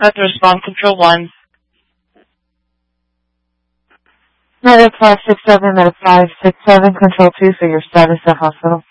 At respond control 1. Medic 567, Medic 567, control 2 for your status at hospital.